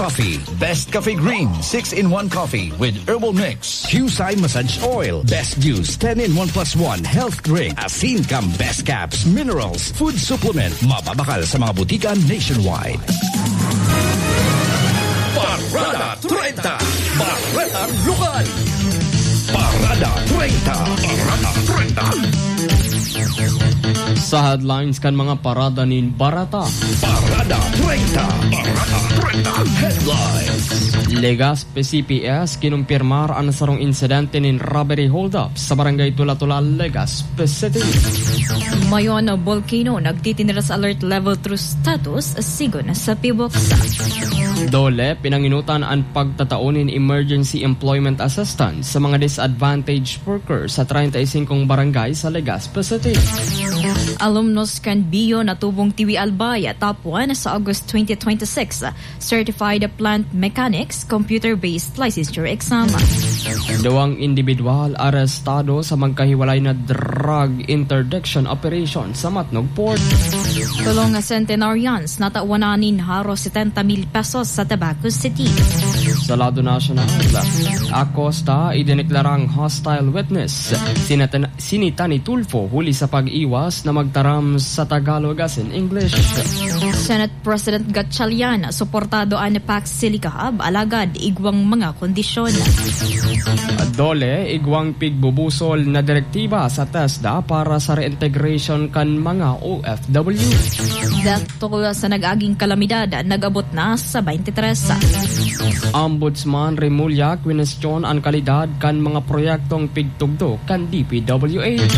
Coffee. Best Cafe Green 6-in-1 coffee with herbal mix. Husay Massage Oil. Best Juice 10-in-1+1 health drink. Asin Cam Best Caps. Minerals. Food supplement. Mababakal sa mga butika nationwide. Parada 30. Parada Lokal. Parada 30. Parada 30. Sa headlines kan mga parada ni Barata. Parada 30. Parada 30. Headlines. Legazpi CPS kinumpirmar ang sarong insidente nin robbery hold-up sa barangay Tula-Tula, Legazpi City. Mayon Volcano nagtitinira sa alert level 3 status sigon sa Pibok. Dole, pinanginutan ang pagtataunin emergency employment assistance sa mga disadvantaged workers sa 35 barangay sa Legazpi City. Alumnos kan Bio na tubong Tiwi Albaya top 1 sa August 2026 Certified Plant Mechanics Computer-Based Licensure Exam. Dawang individual arestado sa magkahiwalay na drug interdiction operation sa Matnog Port. Tulong centenarians natawanin haros 70,000 pesos sa Tabaco City. Sa lado nasyonal, Acosta idineklarang hostile witness. Sinita ni Tulfo huli sa pag-iwas na magtaram sa Tagalog as in English. Senate President Gatchalian suportado ang Pax Silicahab alagad igwang mga kondisyon. Dole, igwang pigbubusol na direktiba sa TESDA para sa reintegration kan mga OFW. Dato sa nag-aging kalamidad, nag-abot na sa 23. Ombudsman Remulla kwinestyon ang kalidad kan mga proyektong pigtugdo kan DPWH.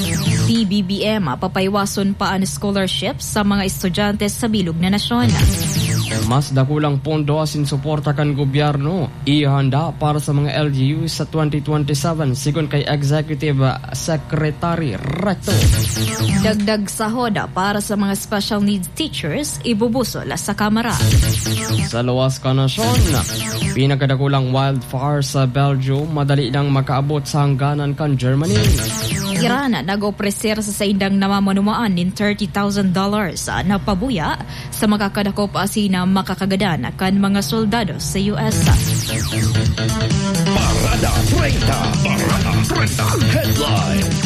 PBBM papaywason pa ang scholarship sa mga estudyante sa bilog na nasyon. Mas dakulang pondo asin suporta kan gobyerno ihanda para sa mga LGU sa 2027 sigon kay Executive Secretary Recto. Dagdag sahod para sa mga special needs teachers ibubusol sa Kamara. Sa luwas ka nasyon, pinakadakulang wildfire sa Belgium madali nang makaabot sa hangganan kan Germany. Iran nag-opreser sa saindang namamanumaan ng $30,000 na pabuya sa makakadakop na makakagadan kan mga soldado sa US. Parada 30. Parada 30. Headlines.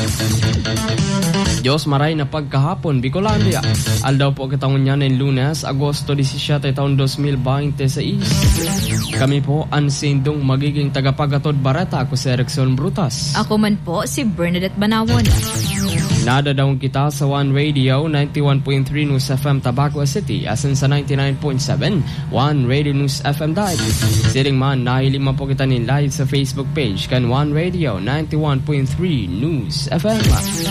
Diyos maray na pagkahapon, Bicolandia. Aldaw po kitangon niya ng Lunes, Agosto 17, taon 2026. Kami po ang sindong magiging tagapagatod Bareta. Ako si Erickson Brutas. Ako man po si Bernadette Banawon. Nadadawang kita sa One Radio 91.3 News FM Tabaco City asin sa 99.7 One Radio News FM Dive. Siring man, nahilima po kita ni live sa Facebook page kan One Radio 91.3 News FM.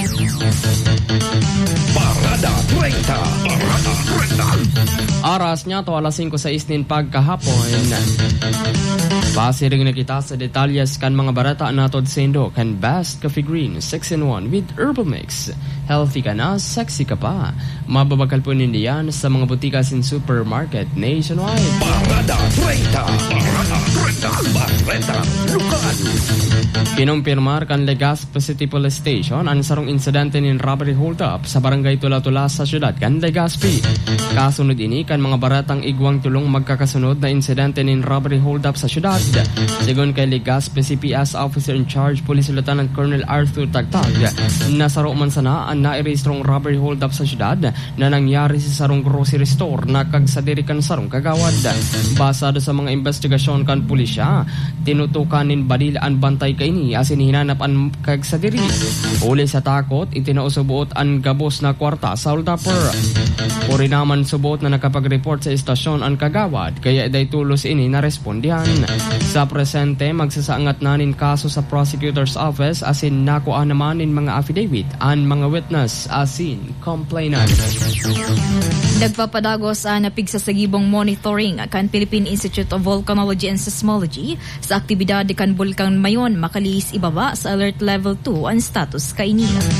Parada 30. Parada 30. Aras niya to alas 5:06 pagkahapon. Pasiring na kita sa detalyes kan mga barata natod sendo kan Best Coffee Green 6-in-1 with herbal mix. Healthy ka na, sexy ka pa. Mababakal po nindiyan sa mga butikas in supermarket nationwide. Parada 30. Parada 30. Parada Lokal. Kinumpirmar kan Legazpi City Police Station ang sarong insidente ng robbery hold-up sa barangay Tula-Tula sa syudad kan Legazpi. Kasunod ini kan mga baratang igwang tulong magkakasunod na insidente ng robbery hold-up sa syudad. Sigon kay Legazpi CPS Officer in Charge Police Lieutenant Colonel Arthur Tagtag, nasaro man sana ang nairehistrong robbery hold-up sa syudad na nangyari sa sarong grocery store na kagsadiri kan sarong kagawad. Basado sa mga investigasyon kan pulisya, tinutukanin badil ang bantay kaini asin hinanap ang kagsadiri. Uli sa takot, itinausubuot ang gabos na kwarta sa hold-upper. Puri naman subuot na nakapag-report sa istasyon ang kagawad, kaya day tulos ini na respondihan. Sa presente, magsasaangat nanin kaso sa prosecutor's office asin nakuha naman in mga affidavit ang mga witness asin complainant. Nagpapadagos ang napigsasagibong monitoring kan Philippine Institute of Volcanology and Seismology sa aktibidad kan Bulkan Mayon makalis ibaba sa alert level 2 ang status kaini.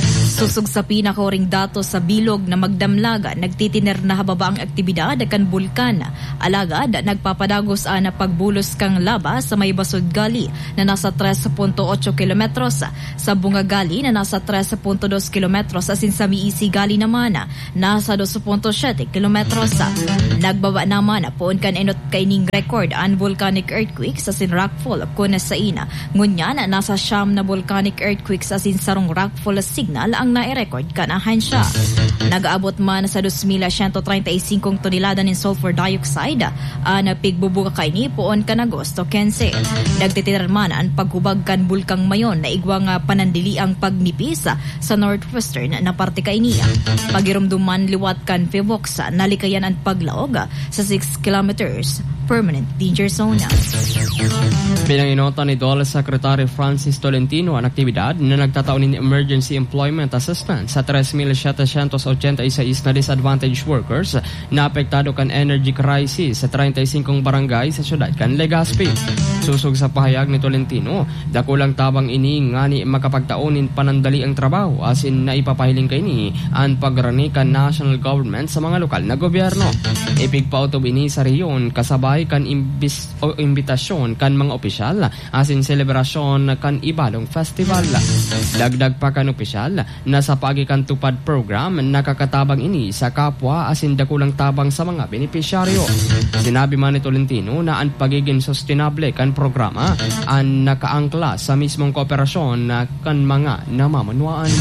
Susog sa pinakaoring datos sa bilog na magdamlaga, nagtitiner na hababa ang aktibidad kan bulkan. Alagad, nagpapadagos na pagbulos kang laba sa may Basud Gali na nasa 3.8 kilometros, sa Bungagali na nasa 3.2 kilometros, asin sa Miisi Gali naman nasa 2.7 kilometros. Nagbaba naman poon kan enot kaining record an volcanic earthquake sa sin rockfall kuna sa ina. Ngunyan nasa siyam na volcanic earthquake sa sin sarong rockfall signal ang nai-record kanahan siya. Nag-aabot man sa 2,135 tonelada ng sulfur dioxide na pigbubuga kay ni poon kan Agosto 15. Nagtitiran man ang paghubag kan bulkang mayon na igwang panandili ang pagnipis sa northwestern na parte kay niya. Pagirumduman liwat kan Fivox, nalikayan ang paglaog sa 6 kilometers permanent danger zone. Bilang inota ni DOLE Secretary Francis Tolentino ang aktibidad na nagtataon ng Emergency Employment Assistance sa 3,786 na disadvantaged workers na apektado kan energy crisis sa 35 barangay sa syudad kan Legazpi. Susog sa pahayag ni Tolentino, dakulang tabang ini ngani makapagtaonin panandali ang trabaho asin na ipapahiling kay ni ang pagrani kan national government sa mga lokal na gobyerno. Ipigpautob ini sa riyon kasabay kan imbitasyon kan mga opisyal asin selebrasyon kan Ibalong Festival. Dagdag pa kan opisyal na sa pagikan tupad program nakakatabang ini sa kapwa asin dakulang tabang sa mga benepisyaryo. Sinabi man ni Tolentino na ang pagiging sustainable kan programa ang nakaangkla sa mismong kooperasyon kan mga namamanuan.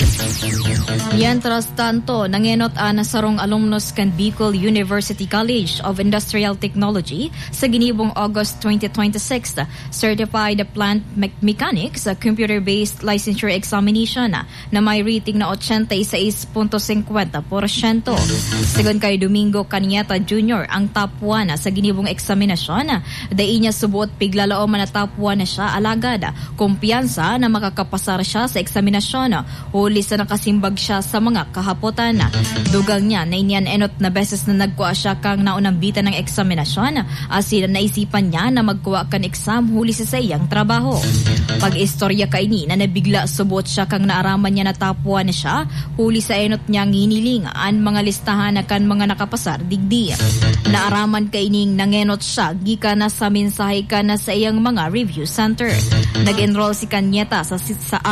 Mientras tanto, nangenot na sarong alumnos kan Bicol University College of Industrial Technology sa ginibong August 2026 Certified Plant Mechanics Computer-Based Licensure Examination na may rating na 86.50%. Sigon kay Domingo Canieta Jr. ang top 1 sa ginibong eksaminasyon. Dai niya subuot piglalao man na top 1 na siya alagad. Kumpiyansa na makakapasar siya sa eksaminasyon. Huli sa nakasimbag siya sa mga kahapotan. Dugang niya na inyan enot na beses na nagkuha siya kang naunambitan ng eksaminasyon asin naisipan niya na magkuha kan exam huli sa iyang trabaho. Pag-istorya kay ni na nabigla subot siya kang naaraman niya na top 1 na siya huli sa enot niya nginiling ang mga listahan na kan mga nakapasar digdi. Naaraman kay ning nangenot siya gika na sa mensahe ka na sa iyang mga review center. Nag-enroll si Canieta sa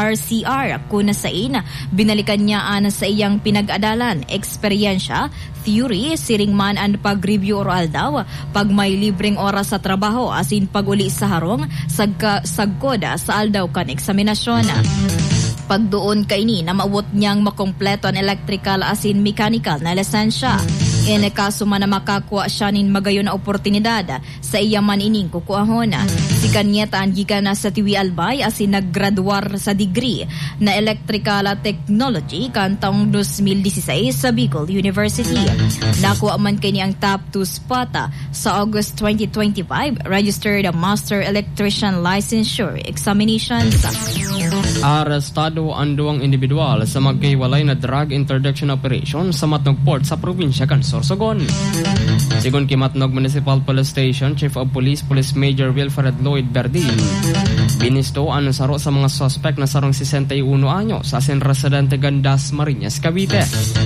RCR kuna sa ina binalikan niya sa iyang pinag-adalan, eksperyensya, theory, siring man ang pag-review oral daw, pag may libreng oras sa trabaho, asin pag-uli sa harong, sagkoda sa aldaw kan eksaminasyon. Pagdoon kay ni na maabot niyang makompleto ang electrical asin mechanical na lisensya. Kaso man na makakuha siya nin magayon na oportunidad sa iya man ining kukuahon. Si Canieta ang gikan na sa Tiwi Albay asin naggraduar sa degree na electrical technology kan taong 2016 sa Bicol University. Nakuha man kay niyang top 2 spot sa August 2025 registered master electrician licensure examinations. Arestado ang duwang individual sa magkaiwalay na drug interdiction operation sa Matnog Port sa probinsya kan Sorsogon. Sigon kay Matnog Municipal Police Station Chief of Police Police Major Wilfred Lloyd Berdin, binisto ang saro sa mga suspect na sarong 61 anyos sa asin residente Gandas Marinas, Cavite.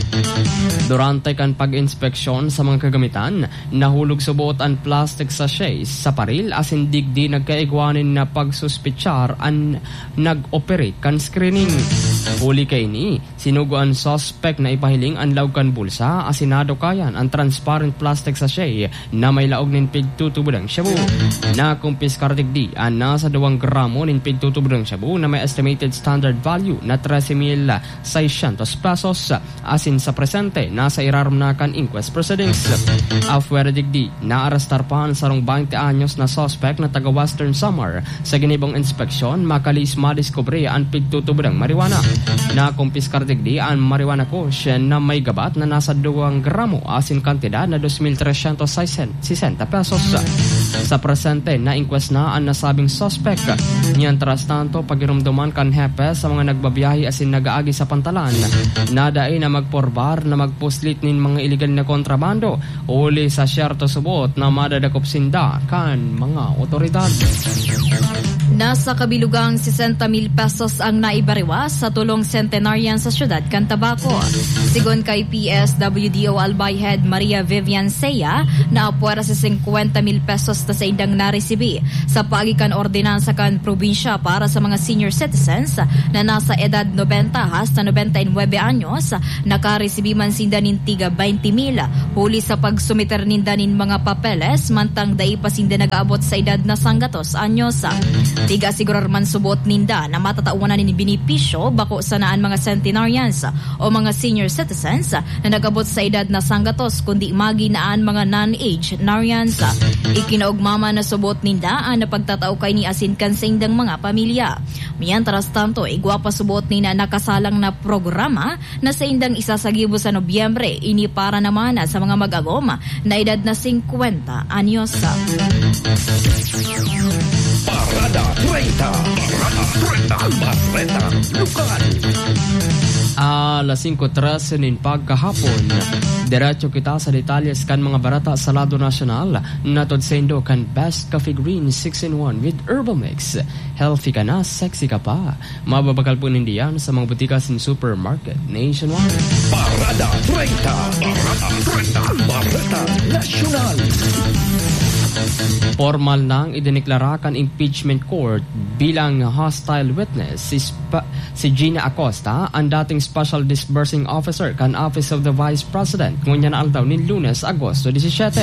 Durante kan pag-inspeksyon sa mga kagamitan, nahulog subuot ang plastic sachets sa paril asin digdi nagkaigwanin na pagsuspitsar ang nag-operate kan screening. Huli kay ni, sinugo ang suspect na ipahiling ang lawg kan bulsa asinado kayan ang transparent plastic sachet na may laog nin pigtutubudang shabu. Nakumpiskar digdi ang nasa 2 gramo nin pigtutubudang shabu na may estimated standard value na 13,600 pesos asin sa presente nasa iraram na kan inquest proceedings. Afuera digdi, naarestar pa ang sarong 20 anyos na suspect na taga Western Samar sa ginibong inspeksyon makalis madiskubre ang pigtutubudang marijuana. Nakumpiskar digdi ang marijuana kush na may gabat na nasa 2 gramo asin kantidad na 2,360 pesos. Sa presente na inquest na ang nasabing suspect. Mientras tanto, pagirumduman kan hepe sa mga nagbabiyahe asin nagaagi sa pantalan, nadaay na magporbar na magpuslit nin mga illegal na kontrabando uli sa syerto subot na madadakop sinda kan mga otoridad. Nasa kabilugang 60,000 pesos ang naibariwas sa tulong centenarian sa syudad Cantabaco. Sigon kay PSWDO Albay Head Maria Vivian Seya, naapwera sa 50,000 pesos na sa indang naresibi sa pagikan ordinansa kan probinsya para sa mga senior citizens na nasa edad 90 hasta 99 anyos, nakaresibi man sinda nin tiga 20,000 huli sa pagsumiter ninda nin mga papeles mantang dai pa sinda nag-aabot sa edad na 100 anyos. Tiga sigurar man subot ninda na matataunan ni binipisyo bako sa naan mga centenarians o mga senior citizens na nagabot sa edad na 100 kundi maginaan mga non-age narians. Ikinaugmama na subot ninda na pagtatao kay ni asin kan sa indang mga pamilya. Mientras tanto, igwapa subot ni na nakasalang na programa na sa indang isasagibo sa Nobyembre ini para naman sa mga mag-agom na edad na 50 anyos. Parada 30. Barreta Lokal. Alas 5:13 nin pagkahapon. Diretso kita sa detalles kan mga barata sa lado nasyonal. Natod sendo kan Best Coffee Green 6-in-1 with Herbal Mix. Healthy ka na, sexy ka pa. Mababakal po nindiyan sa mga butika sin supermarket nationwide. Parada 30. Barreta Nasyonal. Formal nang idineklara kan impeachment court bilang hostile witness si Gina Acosta, ang dating Special Disbursing Officer kan Office of the Vice President ngunya na aldaw ni Lunes, Agosto 17.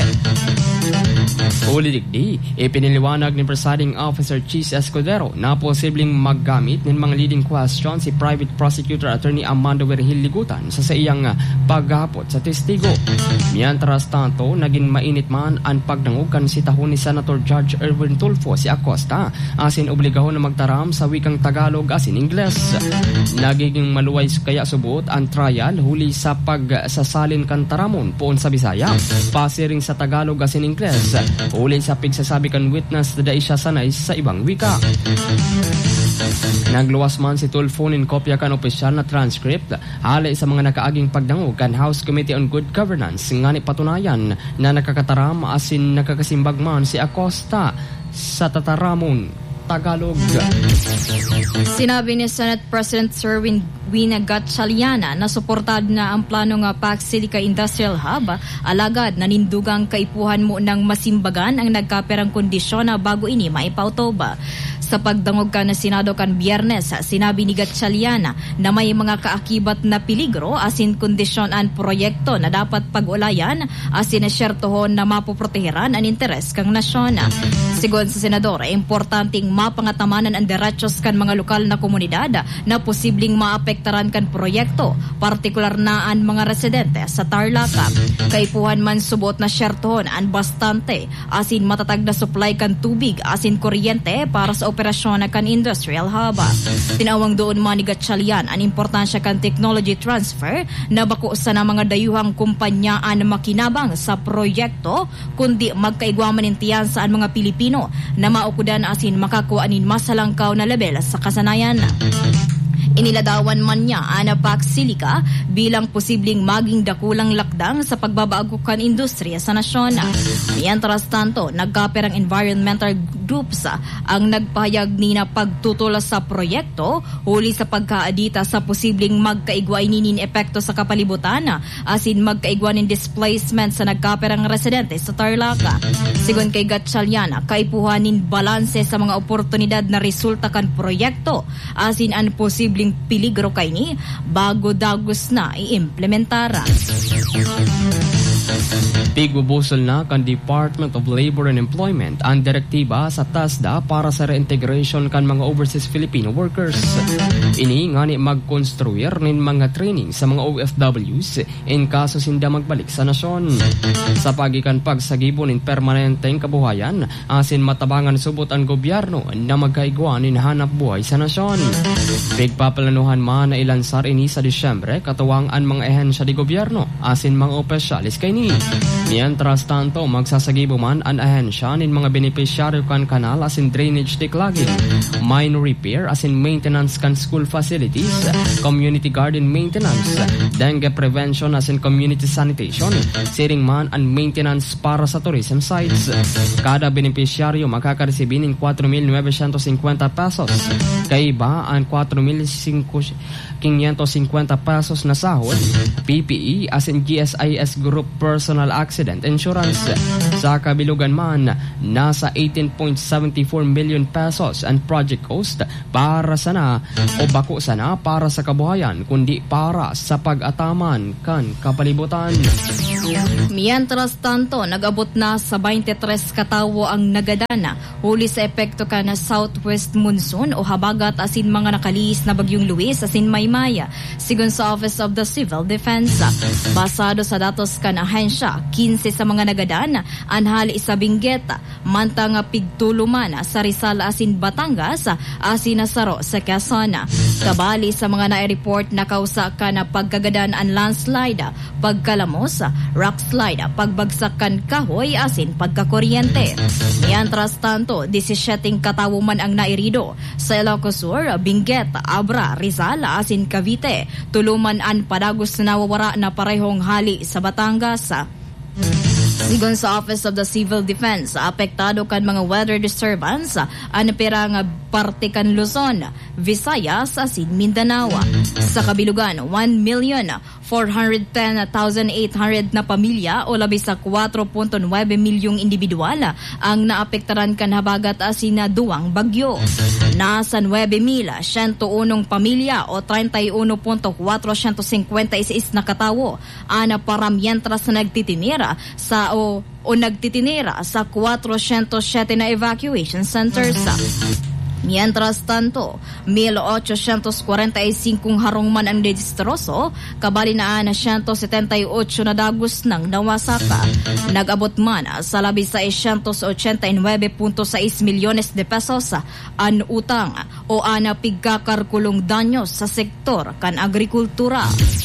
Ulidigdi, ipiniliwanag ni Presiding Officer Cheese Escudero na posibleng maggamit ng mga leading question si Private Prosecutor Attorney Amando Virgil Ligutan sa iyang paghapot sa testigo. Mientras tanto, naging mainit man ang pagdangugan si tahon ni Senator Judge Erwin Tulfo si Acosta asin obligahon na magtaram sa wikang Tagalog asin Ingles. Nagiging maluway kaya subot ang trial huli sa pagsasalin kan taramon poon sa Bisaya, pasiring sa Tagalog asin Ingles, huli sa pigsasabi kan witness na siya sanay sa ibang wika. Nagluwas man si Tulfo nin kopya kan opisyal na transcript hali sa mga nakaaging pagdangog kan House Committee on Good Governance nga ni patunayan na nakakataram asin nakakasimbag man si Acosta sa tataramon Tagalog. Sinabi ni Senate President Sir Wina Gatchaliana na suportad na ang plano nga Pagsilica Industrial Hub, alagad nanindugang kaipuhan mo ng masimbagan ang nagkaperang kondisyon na bago ini maipautoba. Sa pagdangog ka na Senado kan Biyernes, sinabi ni Gatchaliana na may mga kaakibat na peligro asin kondisyon ang proyekto na dapat pag-ulayan asin na syertohon na mapoproteheran ang interes kang nasyon. Sigon sa Senador, importanteng mapangatamanan ang derechos kan mga lokal na komunidad na posibleng maapektaran kan proyekto, partikular na ang mga residente sa Tarlac. Kaipuhan man subot na syertohon ang bastante asin matatag na supply kan tubig asin kuryente para sa operasyon kan industrial hub. Tinawang doon man ni Gatchalian ang importansya kan technology transfer na bako sa na mga dayuhang kumpanyaan makinabang sa proyekto kundi magkaigwaman intiyan sa mga Pilipino na maukudan asin makakuanin masalangkaw na level sa kasanayan. Iniladawan man niya ang Pagsilica bilang posibleng maging dakulang lakdang sa pagbabago kan industriya sa nasyon. Mientras tanto, nagkaperang environmental groups ang nagpahayag ni na pagtutula sa proyekto huli sa pagkaadita sa posibleng magkaigwa inin epekto sa kapalibutan asin magkaigwa nin displacement sa nagkaperang residente sa Tarlac. Sigon kay Gatchaliana, kaipuhanin balanse sa mga oportunidad na resulta kan proyekto asin ang posibleng peligro kay ni bago dagos na i-implementara. Tigubusol na kan Department of Labor and Employment ang direktiba sa TASDA para sa reintegration kan mga overseas Filipino workers. Ini nga ni magkonstruir nin mga training sa mga OFWs in kaso sinda magbalik sa nasyon. Sa pagikan pagsagibo nin permanenteng kabuhayan asin matabangan subot ang gobyerno na magkaigwa nin hanap buhay sa nasyon. Pigpaplanuhan man na ilansar ini sa Disyembre katuwang ang mga ehensya di gobyerno asin mga opisyalis kay ini. Mientras tanto, magsasagibo man ang ahensya ng mga benepisyaryo kan kanal as in drainage declogging, mine repair as in maintenance kan school facilities, community garden maintenance, dengue prevention as in community sanitation, siring man and maintenance para sa tourism sites. Kada benepisyaryo makakaresibin ng 4,950 pesos. Kaiba ang 4,550 pesos na sahod, PPE as in GSIS Group Personal Accident Insurance. Sa kabilugan man, nasa 18.74 million pesos ang project cost para sana o bako sana para sa kabuhayan kundi para sa pag-ataman kan kapalibutan. Mientras tanto, nag-abot na sa 23 katawo ang nagadana huli sa epekto ka na southwest monsoon o habagat asin mga nakaliis na bagyong Luis asin Maymaya, sigon sa Office of the Civil Defense. Basado sa datos ka na ahensya, 15 sa mga nagadana anhali sa Benguet, mantang pigtuluman sa Rizal asin Batangas asin Nasaro sa Quezon. Kabali sa mga na-report na kausa ka na pagkagadan ang landslide, pagkalamos, rockslide, pagbagsakan kahoy asin pagkakuryente. Mientras tanto, 17 katawo man ang nairido sa Ilocos Sur, Benguet, Abra, Rizal asin Cavite. Tuluman ang padagos na nawawara na parehong hali sa Batangas. Sigon sa Office of the Civil Defense, apektado kan mga weather disturbance ang perang parte kan Luzon, Visayas asin Mindanao. Sa kabilugan, 1,410,800 na pamilya o labis sa 4.9 milyong individual ang naapektaran kan habagat asin na duwang bagyo. Nasa 9,101 pamilya o 31.456 na katawo ang paramientras na nagtitinira sa nagtitinira sa 407 na evacuation centers. Mientras tanto, 1,845 harong man ang dedistroso, kabali na 178 na dagos ng nawasaka. Nag-abot man sa labis sa 189.6 milyones de pesos ang utang o ana pigkakarkulong danyos sa sektor kan agrikultura.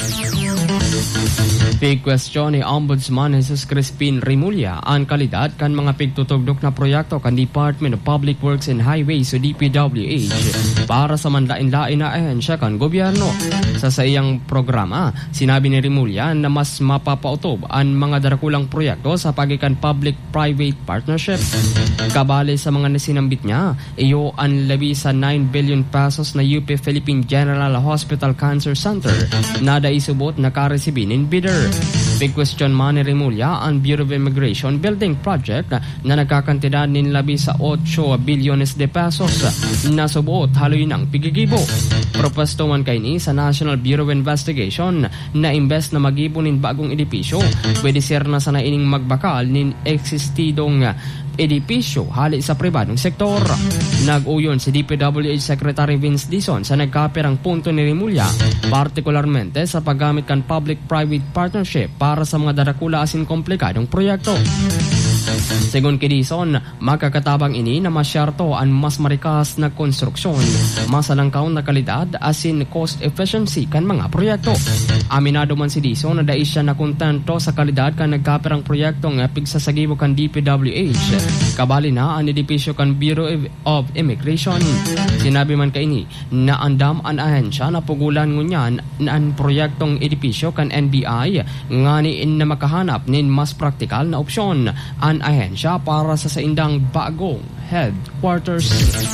Pig-question ni Ombudsman Jesus Crispin Rimulya ang kalidad kan mga pigtutugdok na proyekto kan Department of Public Works and Highways o DPWH para sa manlain-lain na ahensya kan gobyerno. Sa iyang programa, sinabi ni Rimulya na mas mapapautob ang mga darakulang proyekto sa pagikan public-private partnership. Kabali sa mga nasinambit niya, iyo ang labi sa 9 billion pesos na UP Philippine General Hospital Cancer Center na daisubot na karesibinin bidder. Big question man ni Rimulya ang Bureau of Immigration Building Project na nagkakantidad ng labi sa 8 bilyones de pesos na subuot haloy ng pigigibo. Propuesto man kay ni sa National Bureau of Investigation na imbes na magibunin bagong edipisyo, pwede sir na sana ining magbakal nin eksistidong edipisyo hali sa pribadong sektor. Nag-uyon si DPWH Secretary Vince Dizon sa nagkapirang punto ni Rimulya, partikularmente sa paggamit kan public-private partnership para sa mga darakula asin komplikadong proyekto. Segun kay Dizon, makakatabang ini na masyarto ang mas marikas na konstruksyon, masalangkaw na kalidad asin cost efficiency kan mga proyekto. Aminado man si Dizon na dais siya na kontento sa kalidad kan nagkapirang proyektong pigsasagibo kan DPWH, kabali na ang edipisyo kan Bureau of Immigration. Sinabi man kay ini na andam an ahensya na pugulan ngunyan ang proyektong edipisyo kan NBI ngani na makahanap nin mas praktikal na opsyon ang ahensya para sa saindang bagong headquarters.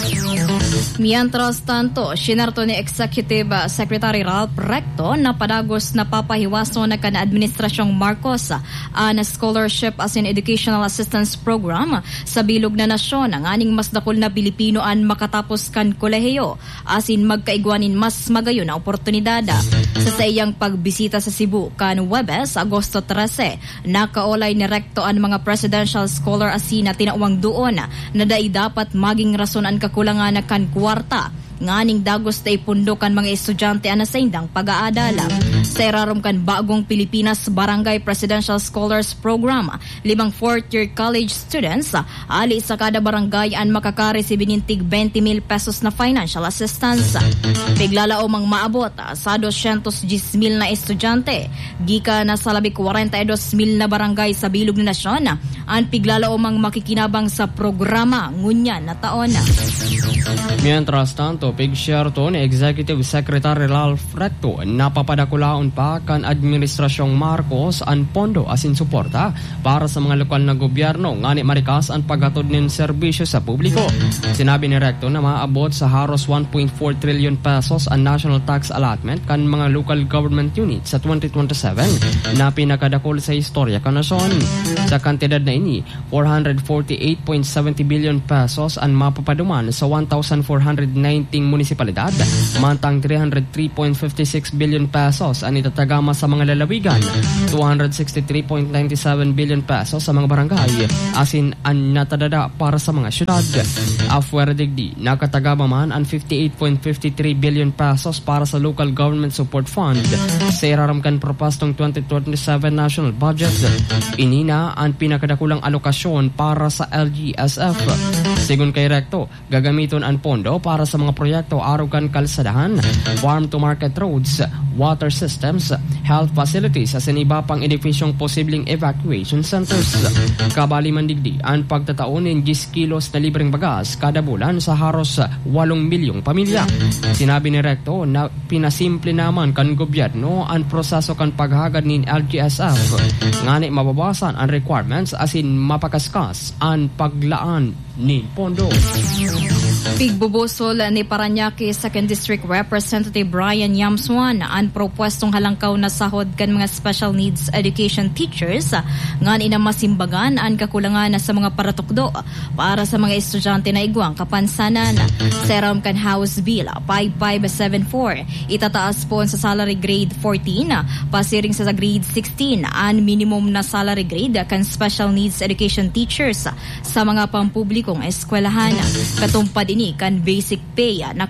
Mientras tanto, sinarto ni Executive Secretary Ralph Recto na padagos na papahiwaso na kan Administrasyong Marcos ang scholarship as in educational assistance program sa bilog na nasyon ang aning mas dakol na Pilipino ang makatapos kan kolehiyo asin magkaigwanin mas magayon na oportunidad. Sa iyang pagbisita sa Cebu kan Huwebes, Agosto 13, nakaolay ni Recto ang mga presidential scholar asin na tinawang doon na dapat maging rason ang kakulangan na kan kwarta nganing dagos tay pundo kan mga estudyante ana sa indang pag-aadala. Sa irarom kan Bagong Pilipinas Barangay Presidential Scholars Program, 5 fourth-year college students ali sa kada barangay ang makaka-receive tig 20,000 pesos na financial assistance. Piglalao mang maabot sa 210,000 na estudyante, gika na sa 42,000 na barangay sa bilog na nasyon, ang piglalao mang makikinabang sa programa ngunyan na taon. Mientras tanto, pig-share to ni Executive Secretary Ralph Recto, napapadakulaon pa kan Administrasyong Marcos ang pondo asin suporta para sa mga lokal na gobyerno ngani marikas ang paghatod ng serbisyo sa publiko. Sinabi ni Recto na maabot sa haros 1.4 trillion pesos ang national tax allotment kan mga local government units sa 2027 na pinakadakol sa istorya kan nasyon. Sa kantidad na ini, 448.70 billion pesos ang mapapaduman sa 1,419 munisipalidad, mantang 303.56 billion pesos ang itatagama sa mga lalawigan, 263.97 billion pesos sa mga barangay, asin ang natadada para sa mga syudad. Afuera digdi, nakatagama man ang 58.53 billion pesos para sa local government support fund sa iraramkan propastong 2027 national budget. Inina ang pinakadakulang alokasyon para sa LGSF. Sigun kay Recto, gagamiton ang pondo para sa mga proyekto arugan kalsadahan, farm-to-market roads, water systems, health facilities at iba pang edifisyong posibleng evacuation centers. Kabali mandigdi ang pagtataonin 10 kilos na libreng bagas kada bulan sa haros 8 milyong pamilya. Sinabi ni Recto na pinasimple naman kan gobyerno ang proseso kan paghagad ni LGSF ngani mababasan ang requirements asin mapakaskas ang paglaan ni pondo. Pigbubusol ni Parañaque 2nd District Representative Brian Yamsuan ang propwestong halangkaw na sahod kan mga special needs education teachers ngan ina masimbagan ang kakulangan sa mga paratukdo para sa mga estudyante na igwang kapansanan. Seram kan House Bill 5574 itataas po sa salary grade 14 pasiring sa grade 16 ang minimum na salary grade kan special needs education teachers sa mga pampublikong eskwelahan. Katumpad ini kan basic pay na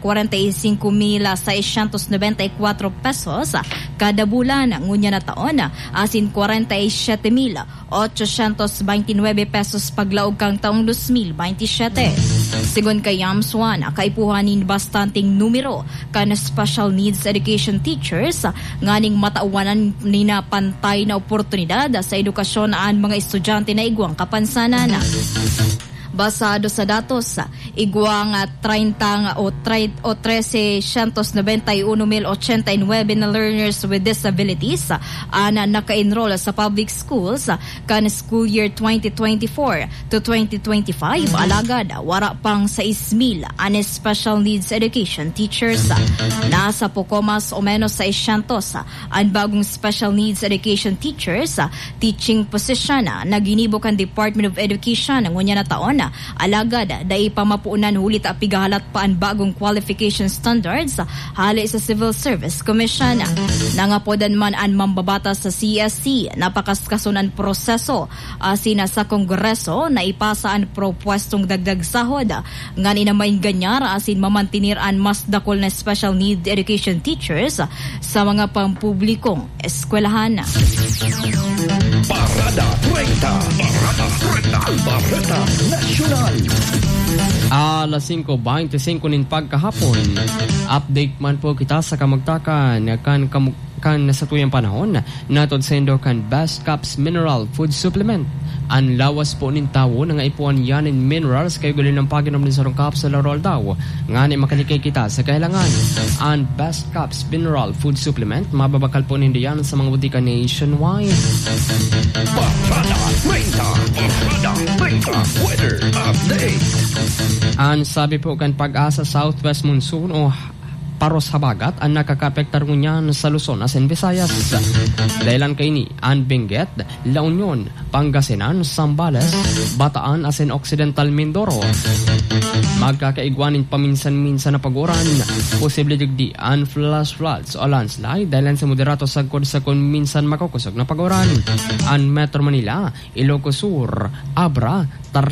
45,694 pesos kada bulan ngunya na taon asin 47,829 pesos paglaog kang taong 2027. Sigon kay Yamsuan, kaipuhanin bastanting numero kan special needs education teachers nganing matauwanan nina pantay na oportunidad sa edukasyon ang mga estudyante na igwang kapansanan. Basado sa datos, igwang 13,691,089 na learners with disabilities na naka-enroll sa public schools kan school year 2024 to 2025. Alagad, wara pang 6,000 ang special needs education teachers. Nasa poko mas o menos 600 ang bagong special needs education teachers teaching position na ginibo kan Department of Education ng ngunya na taon. Alagad, dai pa mapuunan hulit at pigahalat pa ang bagong qualification standards hali sa Civil Service Commission. Nangapodan man ang mambabatas sa CSC, napakaskason ang proseso asina sa Kongreso na ipasa ang propwestong dagdag sahod ngan inamain ganyar asin mamantinir ang mas dakol na special need education teachers sa mga pampublikong eskwelahan. Parada 30, Parada 30, Parada Nacional. Alas 5:25 nin pagkahapon. Update man po kita sa kamagtakan kan sa tuyang panahon natod sendo kan Best Caps Mineral Food Supplement. Ang lawas po nin tawo nga ipuan yanin minerals kay gulin ng paginom ni sarong capsule roll daw. Ngani makanikay kita sa kailangan. Ang Best Caps Mineral Food Supplement mababakal po nindiyan sa mga butika nationwide. Parada 30, Parada 30, weather update. Ang sabi po kan Pag-asa Southwest Monsoon o paros habagat ang nakakapektar ngunyan sa Luzon asin Visayas. Dahilan kay ni ang Benguet, La Union, Pangasinan, Zambales, Bataan asin Occidental Mindoro. Magkakaigwanin paminsan-minsan na paguran. Posible digdi ang flash floods o landslide dahilan sa moderato sagkod sa kung minsan makakusog na paguran. Ang Metro Manila, Ilocos Sur, Abra, Tarlac,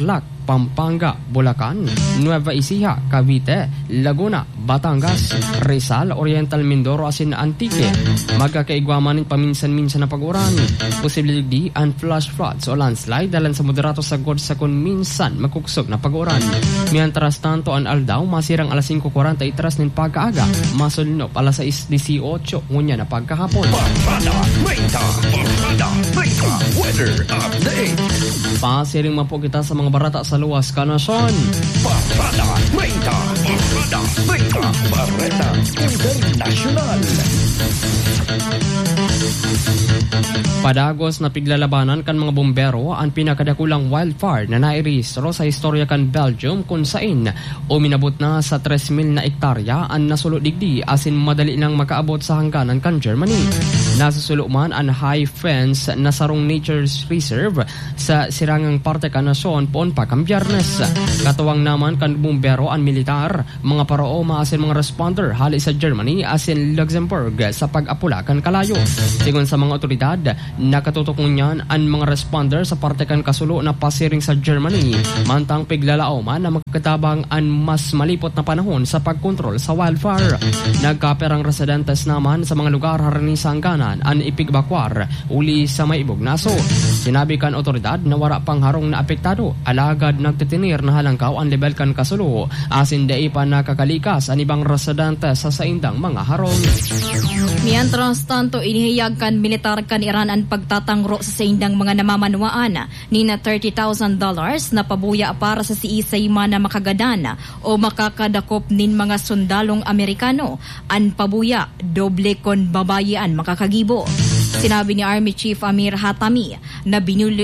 Pampanga, Bulacan, Nueva Ecija, Cavite, Laguna, Batangas, Rizal, Oriental Mindoro asin Antique. Magkakaigwamanin paminsan-minsan na pag-uran. Posible di ang flash floods o landslide dalan sa moderato sagod sa kun minsan makuksog na pag-uran. Mientras tanto ang Aldao masirang alas 5:43 nin pagkaaga, masulnop alas 6:18 ngunya na pagkahapon. Weather update. Pasiring man po kita sa mga barata sa luwas kanasyon. Barata International. Padagos na piglalabanan kan mga bombero ang pinakadakulang wildfire na nairehistro sa istorya kan Belgium kung sain uminabot na sa 3,000 na ektarya ang nasulot digdi asin madali nang makaabot sa hangganan kan Germany. Nasusulo man ang high fence na sarong nature's reserve sa sirangang parte kan nasyon poon pa kang Biyernes. Katuwang naman kan bombero ang militar, mga paroo maasin mga responder hali sa Germany asin Luxembourg sa pag-apula kan kalayo. Sigon sa mga otoridad, nakatutok niyan ang mga responder sa parte kan kasulo na pasiring sa Germany mantang piglalaoman na magkatabang ang mas malipot na panahon sa pagkontrol sa wildfire. Nagkaperang residentes naman sa mga lugar harini sa hangganan ang ipigbakwar uli sa maibog naso. Sinabi kan otoridad na wala pang harong na apektado, alagad nagtitinir na halangkaw ang level kan kasulo asin dai pa nakakalikas ang ibang residente sa saindang mga harong. Mientras tanto, inihayag kan militar kan Iran ang pagtatangro sa saindang mga namamanwaan ni na $30,000 na pabuya para sa siisayma na makagadana o makakadakop nin mga sundalong Amerikano. Ang pabuya, doble kon babayan makakagibo. Sinabi ni Army Chief Amir Hatami na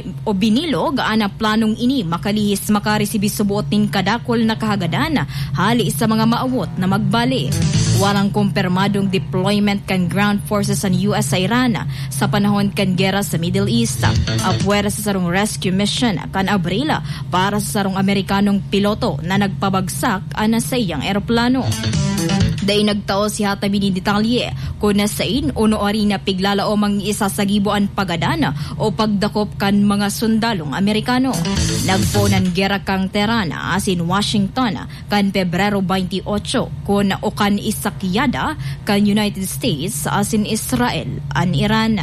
binilog ang planong ini makalihis makaresibi subuot nin kadakol na kahagadana hali sa mga maawot na magbali. Walang kumpirmadong deployment kan ground forces sa US sa Iran sa panahon kan gera sa Middle East. Apwera sa sarong rescue mission kan Abril para sa sarong Amerikanong piloto na nagpabagsak ana sa iyang eroplano. Day nagtao si Hatami ni detalye kung nasain uno ori na piglalao mang isa sa gibuan pagadana o pagdakop kan mga sundalong Amerikano. Nagponan gera kang Terana asin Washington kan Pebrero 28 kung ukan isakyada kan United States asin Israel an Iran.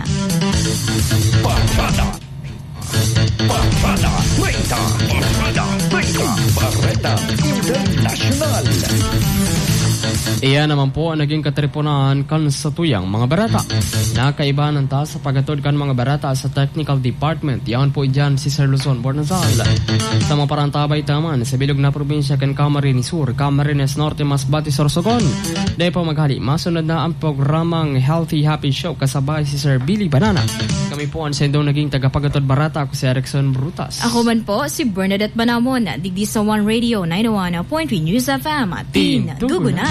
Barata International. Iyan naman po ang naging katripunan kan sa tuyang mga barata. Nakaibahan ta sa pagatod kan mga barata sa technical department. Yan po dyan si Sir Luzon Bornazal. Sa mga parantabay taman sa bilog na probinsya kan Camarines Sur, Camarines Norte, Masbate, Sorsogon. Dahil po maghali, masunod na ang programang Healthy Happy Show kasabay si Sir Billy Banana. Kami po ang sendong naging tagapagatod barata. Ako si Erickson Brutas. Ako man po si Bernadette Banamon, digdi sa One Radio 91.3 News FM at Duguna.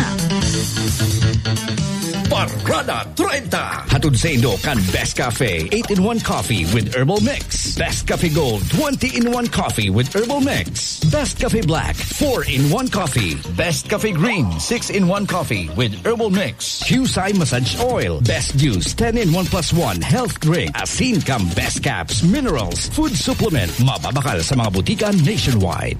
Barada 30. Hatod sa Indo kan Best Cafe 8-in-1 Coffee with Herbal Mix. Best Cafe Gold 20-in-1 Coffee with Herbal Mix. Best Cafe Black 4-in-1 Coffee. Best Cafe Green 6-in-1 Coffee with Herbal Mix. Qsai Massage Oil. Best Juice 10-in-1+1 Health Drink. Asin Cam Best Caps Minerals Food Supplement. Mababakal sa mga butika nationwide.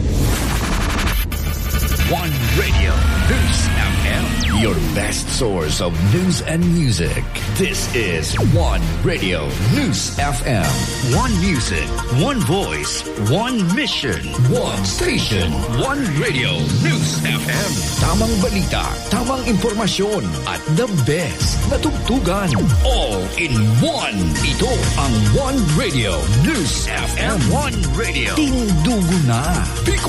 One Radio News FM, your best source of news and music. This is One Radio News FM. One music, one voice, one mission, one station. One Radio News FM. Tamang balita, tamang impormasyon, at the best na tugtugan. All in one. Ito ang One Radio News FM. One Radio. Tindugo na.